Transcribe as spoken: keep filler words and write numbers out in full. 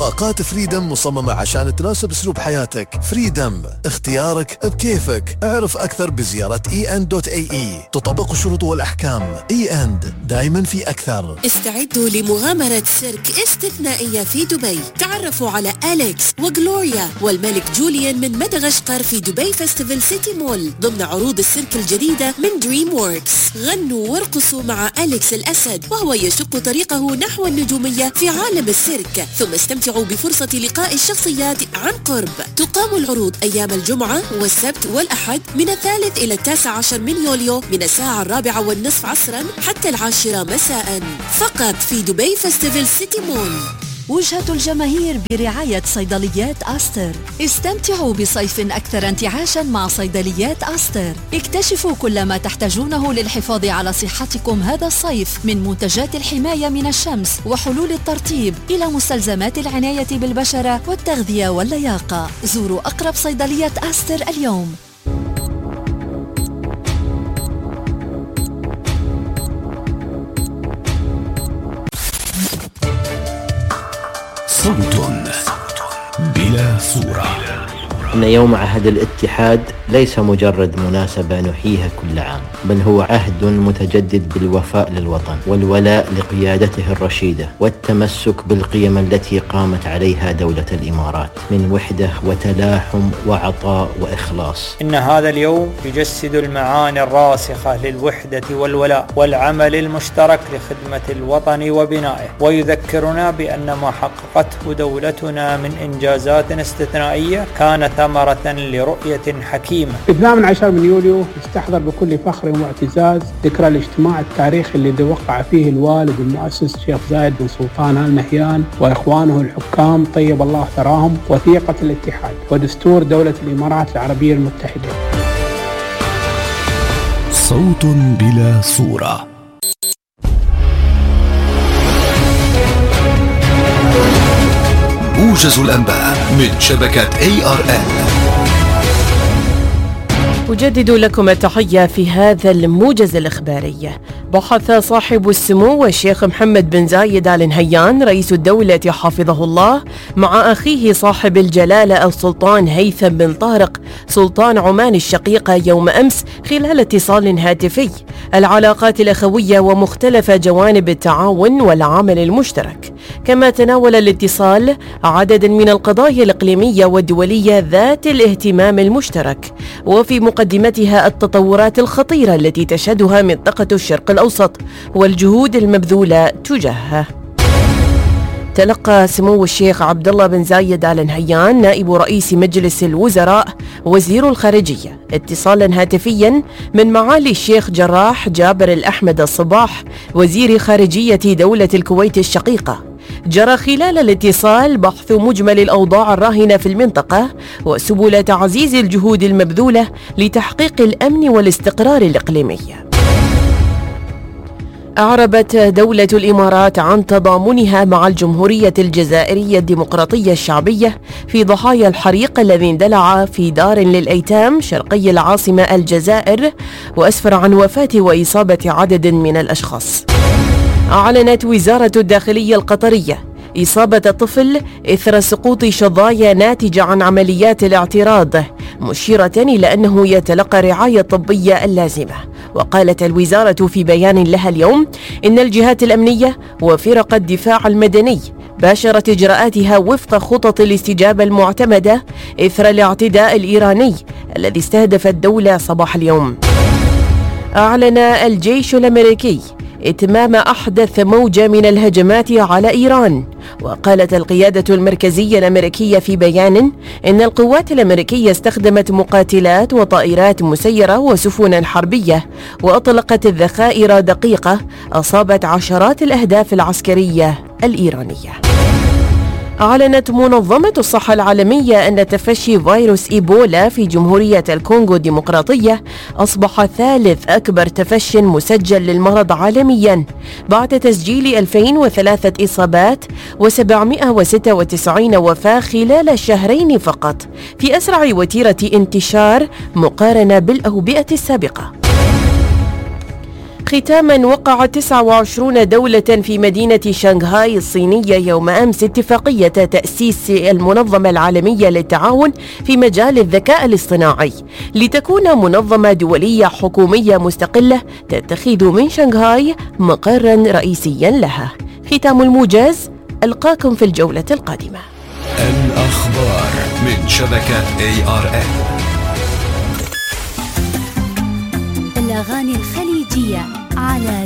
بطاقات فريدم مصممة عشان تناسب اسلوب حياتك. فريدم، اختيارك بكيفك. اعرف اكثر بزيارة اي ان دوت اي اي. تطبق الشروط والاحكام. اي اند، دايما في اكثر. استعدوا لمغامرة سيرك استثنائية في دبي. تعرفوا على أليكس وغلوريا والملك جوليان من مدغشقر في دبي فيستيفال سيتي مول ضمن عروض السيرك الجديدة من دريم ووركس. غنوا وارقصوا مع أليكس الأسد وهو يشق طريقه نحو النجومية في عالم السيرك، ثم استمتعوا بفرصة لقاء الشخصيات عن قرب. تقام العروض أيام الجمعة والسبت والأحد من الثالث إلى التاسع عشر من يوليو من الساعة الرابعة والنصف عصرا حتى العاشرة مساء، فقط في دبي فيستيفال سيتي مول. وجهة الجماهير برعاية صيدليات أستر. استمتعوا بصيف أكثر انتعاشا مع صيدليات أستر. اكتشفوا كل ما تحتاجونه للحفاظ على صحتكم هذا الصيف، من منتجات الحماية من الشمس وحلول الترطيب إلى مستلزمات العناية بالبشرة والتغذية واللياقة. زوروا أقرب صيدلية أستر اليوم. صوت بلا صورة. إن يوم عهد الاتحاد ليس مجرد مناسبة نحييها كل عام، بل هو عهد متجدد بالوفاء للوطن والولاء لقيادته الرشيدة والتمسك بالقيم التي قامت عليها دولة الإمارات من وحدة وتلاحم وعطاء وإخلاص. إن هذا اليوم يجسد المعاني الراسخة للوحدة والولاء والعمل المشترك لخدمة الوطن وبنائه، ويذكرنا بأن ما حققته دولتنا من إنجازات استثنائية كانت ثمرة لرؤية حكيمة. الثامن عشر من يوليو يستحضر بكل فخر واعتزاز ذكرى الاجتماع التاريخي الذي وقع فيه الوالد المؤسس الشيخ زايد بن سلطان آل نهيان وإخوانه الحكام طيب الله ثراهم وثيقة الاتحاد ودستور دولة الإمارات العربية المتحدة. صوت بلا صورة. موجز الأنباء من شبكة إيه آر إل. أجدد لكم التحية في هذا الموجز الإخباري. بحث صاحب السمو الشيخ محمد بن زايد آل نهيان رئيس الدولة حفظه الله مع أخيه صاحب الجلالة السلطان هيثم بن طارق سلطان عمان الشقيقة يوم أمس خلال اتصال هاتفي العلاقات الأخوية ومختلف جوانب التعاون والعمل المشترك. كما تناول الاتصال عددا من القضايا الإقليمية والدولية ذات الاهتمام المشترك، وفي مقدمتها التطورات الخطيرة التي تشهدها منطقة الشرق الأوسط والجهود المبذولة تجاهها. تلقى سمو الشيخ عبد الله بن زايد آل نهيان نائب رئيس مجلس الوزراء وزير الخارجية اتصالا هاتفيا من معالي الشيخ جراح جابر الأحمد الصباح وزير خارجية دولة الكويت الشقيقة. جرى خلال الاتصال بحث مجمل الأوضاع الراهنة في المنطقة وسبل تعزيز الجهود المبذولة لتحقيق الأمن والاستقرار الإقليمي. أعربت دولة الإمارات عن تضامنها مع الجمهورية الجزائرية الديمقراطية الشعبية في ضحايا الحريق الذي اندلع في دار للأيتام شرقي العاصمة الجزائر وأسفر عن وفاة وإصابة عدد من الأشخاص. أعلنت وزارة الداخلية القطرية إصابة طفل إثر سقوط شظايا ناتجة عن عمليات الاعتراض، مشيرة إلى أنه يتلقى رعاية طبية اللازمة. وقالت الوزارة في بيان لها اليوم إن الجهات الأمنية وفرق الدفاع المدني باشرت إجراءاتها وفق خطط الاستجابة المعتمدة إثر الاعتداء الإيراني الذي استهدف الدولة صباح اليوم. أعلن الجيش الأمريكي إتمام أحدث موجة من الهجمات على إيران. وقالت القيادة المركزية الأمريكية في بيان إن القوات الأمريكية استخدمت مقاتلات وطائرات مسيرة وسفنا حربية وأطلقت ذخائر دقيقة أصابت عشرات الأهداف العسكرية الإيرانية. أعلنت منظمة الصحة العالمية أن تفشي فيروس إيبولا في جمهورية الكونغو الديمقراطية أصبح ثالث أكبر تفش مسجل للمرض عالميا بعد تسجيل ألفين وثلاثة إصابات وسبعمائة وستة وتسعين وفاة خلال شهرين فقط، في أسرع وتيرة انتشار مقارنة بالأوبئة السابقة. ختاما، وقعت تسعة وعشرين دولة في مدينة شنغهاي الصينية يوم أمس اتفاقية تأسيس المنظمة العالمية للتعاون في مجال الذكاء الاصطناعي لتكون منظمة دولية حكومية مستقلة تتخذ من شنغهاي مقرا رئيسيا لها. ختام الموجز، ألقاكم في الجولة القادمة. الأخبار من شبكة إيه آر إل. الأغاني الخليجية على